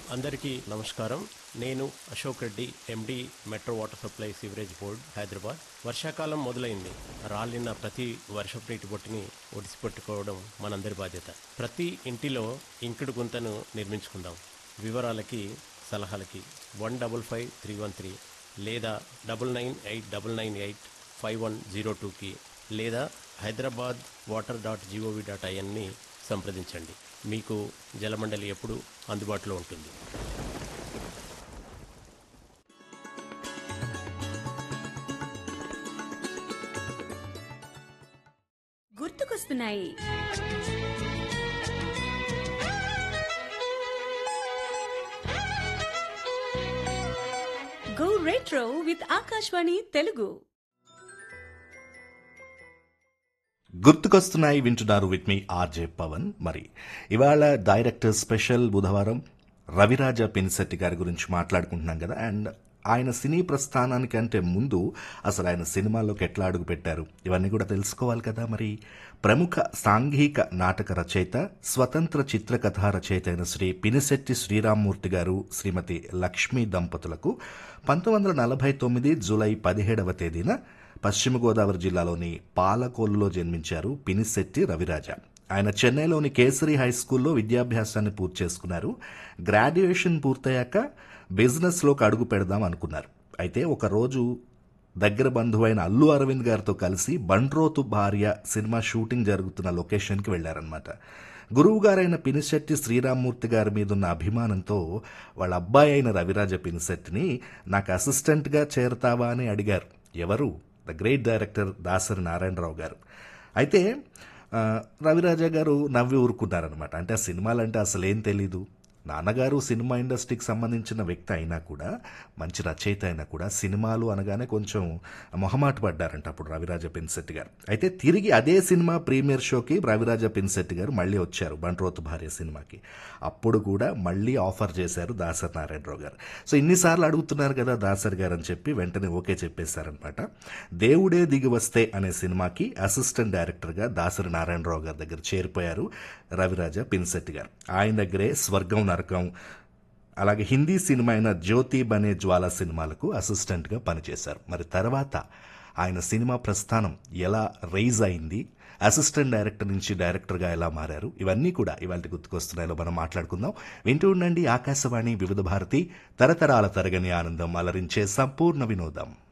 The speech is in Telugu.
అందరికీ నమస్కారం. నేను అశోక్ రెడ్డి, ఎండి, metro water supply sewerage board, Hyderabad. వర్షాకాలం మొదలైంది. రాలిన ప్రతి వర్షపు నీటి బొట్టుని ఒడిసిపెట్టుకోవడం మనందరి బాధ్యత. ప్రతి ఇంటిలో ఇంకుడు గుంతను నిర్మించుకుందాం. వివరాలకి, సలహాలకి 155313 లేదా 9989985102కి లేదా hyderabadwater.gov.inని సంప్రదించండి. మీకు జలమండలి ఎప్పుడు అందుబాటులో ఉంటుంది. గుర్తుకొస్తున్నాయి. Go retro with Akashvani Telugu. గుర్తుకొస్తున్నాయి వింటున్నారు విత్ మీ ఆర్జే పవన్. మరి ఇవాళ డైరెక్టర్ స్పెషల్ బుధవారం రవిరాజ పినిశెట్టి గారి గురించి మాట్లాడుకుంటున్నాం కదా. అండ్ ఆయన సినీ ప్రస్థానానికంటే ముందు అసలు ఆయన సినిమాల్లోకి ఎట్లా అడుగు పెట్టారు ఇవన్నీ కూడా తెలుసుకోవాలి కదా. మరి ప్రముఖ సాంఘిక నాటక రచయిత, స్వతంత్ర చిత్రకథా రచయిత అయిన శ్రీ పినిశెట్టి శ్రీరామ్మూర్తి గారు, శ్రీమతి లక్ష్మీ దంపతులకు 1949 జూలై 17వ తేదీన పశ్చిమ గోదావరి జిల్లాలోని పాలకోలులో జన్మించారు పినిశెట్టి రవిరాజ. ఆయన చెన్నైలోని కేసరి హై స్కూల్లో విద్యాభ్యాసాన్ని పూర్తి చేసుకున్నారు. గ్రాడ్యుయేషన్ పూర్తయ్యాక బిజినెస్లోకి అడుగు పెడదాం అనుకున్నారు. అయితే ఒకరోజు దగ్గర బంధువైన అల్లు అరవింద్ గారితో కలిసి బండ్రోతు భార్య సినిమా షూటింగ్ జరుగుతున్న లొకేషన్కి వెళ్లారనమాట. గురువు గారైన పినిశెట్టి శ్రీరామ్మూర్తి గారి మీద ఉన్న అభిమానంతో వాళ్ళ అబ్బాయి అయిన రవిరాజ పినిశెట్టిని నాకు అసిస్టెంట్గా చేరతావా అని అడిగారు. ఎవరు? The great director Dasari Narayana Rao గారు. అయితే రవిరాజ గారు నవ్వి ఊరుకున్నారనమాట. అంటే ఆ సినిమాలంటే అసలు ఏం తెలీదు. నాన్నగారు సినిమా ఇండస్ట్రీకి సంబంధించిన వ్యక్తి అయినా కూడా, మంచి రచయిత అయినా కూడా సినిమాలు అనగానే కొంచెం మొహమాట పడ్డారంట అప్పుడు రవిరాజ పినిశెట్టి గారు. అయితే తిరిగి అదే సినిమా ప్రీమియర్ షోకి రవిరాజ పినిశెట్టి గారు మళ్ళీ వచ్చారు, బండ్రోతు భార్య సినిమాకి. అప్పుడు కూడా మళ్ళీ ఆఫర్ చేశారు దాసరి నారాయణరావు గారు. సో ఇన్నిసార్లు అడుగుతున్నారు కదా దాసరి గారు అని చెప్పి వెంటనే ఓకే చెప్పేశారనమాట. దేవుడే దిగి వస్తే అనే సినిమాకి అసిస్టెంట్ డైరెక్టర్గా దాసరి నారాయణరావు గారి దగ్గర చేరిపోయారు రవిరాజ పినిశెట్టి గారు. ఆయన దగ్గరే స్వర్గం, నరకం, అలాగే హిందీ సినిమా అయిన జ్యోతి బనే జ్వాల సినిమాలకు అసిస్టెంట్గా పనిచేశారు. మరి తర్వాత ఆయన సినిమా ప్రస్థానం ఎలా రైజ్ అయింది, అసిస్టెంట్ డైరెక్టర్ నుంచి డైరెక్టర్గా ఎలా మారారు, ఇవన్నీ కూడా ఇవాళ గుర్తుకొస్తున్నాయో మనం మాట్లాడుకుందాం. వింటూ ఉండండి ఆకాశవాణి వివిధ భారతి, తరతరాల తరగని ఆనందం, అలరించే సంపూర్ణ వినోదం.